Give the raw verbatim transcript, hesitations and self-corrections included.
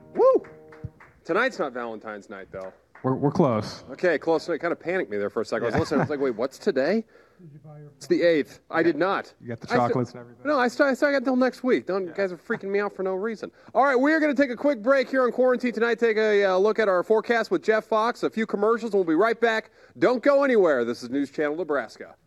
Woo! Tonight's not Valentine's night, though. We're we're close. Okay, close. It kind of panicked me there for a second. I was listening. I was like, wait, what's today? It's the eighth. I did not. You got the I st- chocolates and everything? No, I still, I still got until next week. Don't, You guys are freaking me out for no reason. All right, we're going to take a quick break here on Quarantine tonight. Take a uh, look at our forecast with Jeff Fox, a few commercials, and we'll be right back. Don't go anywhere. This is News Channel Nebraska.